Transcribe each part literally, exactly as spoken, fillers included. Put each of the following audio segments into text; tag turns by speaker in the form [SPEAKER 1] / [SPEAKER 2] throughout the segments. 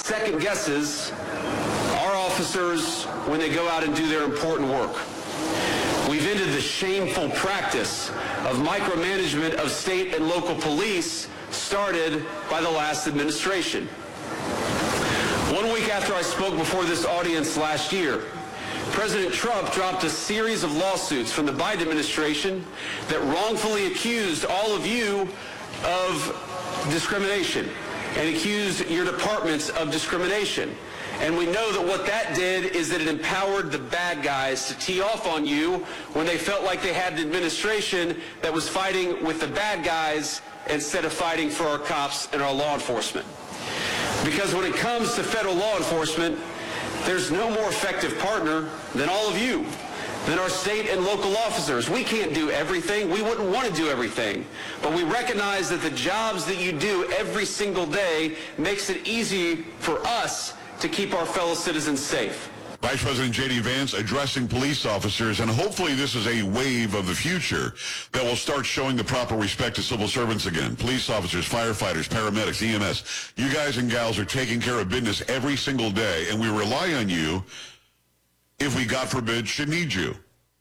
[SPEAKER 1] second guesses our officers when they go out and do their important work. We've ended the shameful practice of micromanagement of state and local police started by the last administration. One week after I spoke before this audience last year, President Trump dropped a series of lawsuits from the Biden administration that wrongfully accused all of you of discrimination and accused your departments of discrimination. And we know that what that did is that it empowered the bad guys to tee off on you when they felt like they had an administration that was fighting with the bad guys instead of fighting for our cops and our law enforcement. Because when it comes to federal law enforcement, there's no more effective partner than all of you, than our state and local officers. We can't do everything. We wouldn't want to do everything. But we recognize that the jobs that you do every single day makes it easy for us to keep our fellow citizens safe.
[SPEAKER 2] Vice President J D. Vance addressing police officers, and hopefully this is a wave of the future that will start showing the proper respect to civil servants again. Police officers, firefighters, paramedics, E M S. You guys and gals are taking care of business every single day, and we rely on you if we, God forbid, should need you.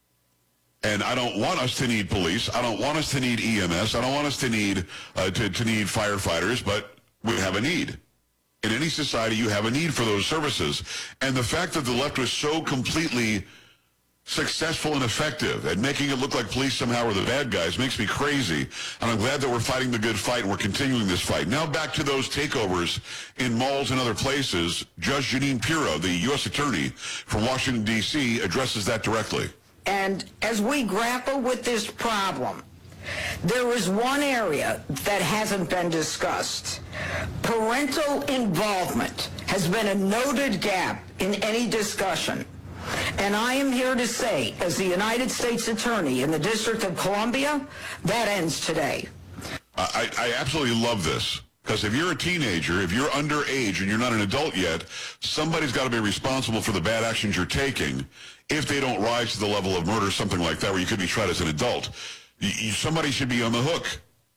[SPEAKER 2] And I don't want us to need police. I don't want us to need E M S. I don't want us to need, uh, to, to need firefighters, but we have a need. In any society, you have a need for those services. And the fact that the left was so completely successful and effective at making it look like police somehow are the bad guys makes me crazy. And I'm glad that we're fighting the good fight and we're continuing this fight. Now back to those takeovers in malls and other places. Judge Jeanine Pirro, the U S attorney from Washington, D C, addresses that directly.
[SPEAKER 3] And as we grapple with this problem, there is one area that hasn't been discussed. Parental involvement has been a noted gap in any discussion. And I am here to say, as the United States Attorney in the District of Columbia, that ends today.
[SPEAKER 2] I, I absolutely love this. Because if you're a teenager, if you're underage and you're not an adult yet, somebody's got to be responsible for the bad actions you're taking if they don't rise to the level of murder, something like that, where you could be tried as an adult. Somebody should be on the hook,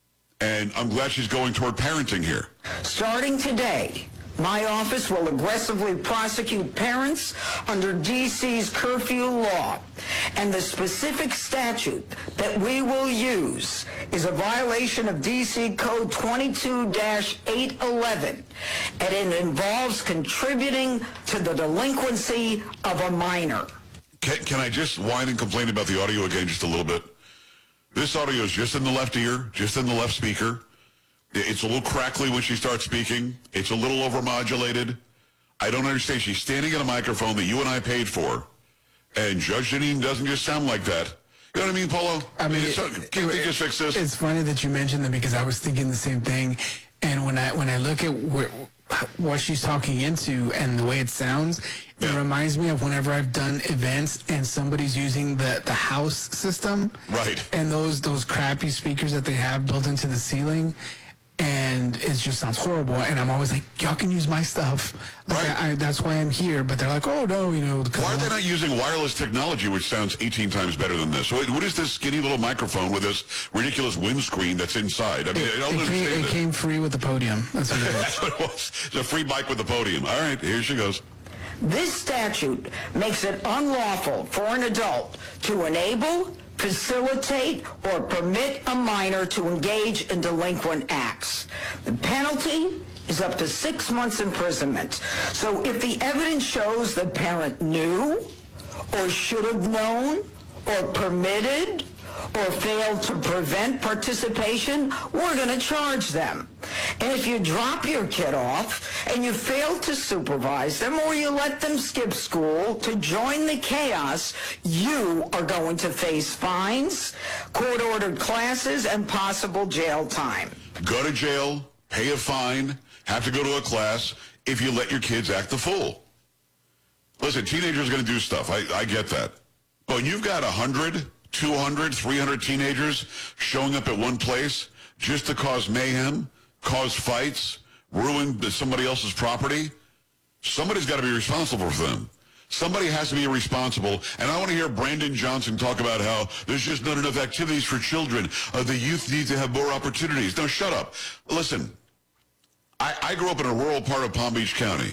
[SPEAKER 2] and I'm glad she's going toward parenting here.
[SPEAKER 3] Starting today, my office will aggressively prosecute parents under D C's curfew law, and the specific statute that we will use is a violation of D C Code twenty-two dash eight eleven, and it involves contributing to the delinquency of a minor.
[SPEAKER 2] Can, can I just whine and complain about the audio again just a little bit? This audio is just in the left ear, just in the left speaker. It's a little crackly when she starts speaking. It's a little overmodulated. I don't understand. She's standing at a microphone that you and I paid for, and Judge Jeanine doesn't just sound like that. You know what I mean, Polo?
[SPEAKER 4] I mean,
[SPEAKER 2] so,
[SPEAKER 4] it,
[SPEAKER 2] can we
[SPEAKER 4] it,
[SPEAKER 2] just fix this?
[SPEAKER 4] It's funny that you mentioned that because I was thinking the same thing. And when I when I look at where, what she's talking into and the way it sounds,
[SPEAKER 2] yeah.
[SPEAKER 4] It reminds me of whenever I've done events and somebody's using the, the house system.
[SPEAKER 2] Right.
[SPEAKER 4] And those those crappy speakers that they have built into the ceiling. And it just sounds horrible. And I'm always like, y'all can use my stuff. Like,
[SPEAKER 2] right.
[SPEAKER 4] I, I, that's why I'm here. But they're like, oh, no, you know.
[SPEAKER 2] Why are they not using wireless technology, which sounds eighteen times better than this? So what is this skinny little microphone with this ridiculous windscreen that's inside? I mean,
[SPEAKER 4] it,
[SPEAKER 2] I don't
[SPEAKER 4] it,
[SPEAKER 2] understand
[SPEAKER 4] came, it came free with the podium. That's what it is.
[SPEAKER 2] That's what it was. It's a free bike with the podium. All right, here she goes.
[SPEAKER 3] This statute makes it unlawful for an adult to enable, facilitate, or permit a minor to engage in delinquent acts. The penalty is up to six months imprisonment. So if the evidence shows the parent knew, or should have known, or permitted, or failed to prevent participation, we're going to charge them. And if you drop your kid off and you fail to supervise them or you let them skip school to join the chaos, you are going to face fines, court-ordered classes, and possible jail time.
[SPEAKER 2] Go to jail, pay a fine, have to go to a class if you let your kids act the fool. Listen, teenagers are going to do stuff. I, I get that. But when you've got one hundred, two hundred, three hundred teenagers showing up at one place just to cause mayhem, cause fights, ruin somebody else's property, somebody's got to be responsible for them. Somebody has to be responsible. And I want to hear Brandon Johnson talk about how there's just not enough activities for children. Uh, the youth need to have more opportunities. No, shut up. Listen, I, I grew up in a rural part of Palm Beach County.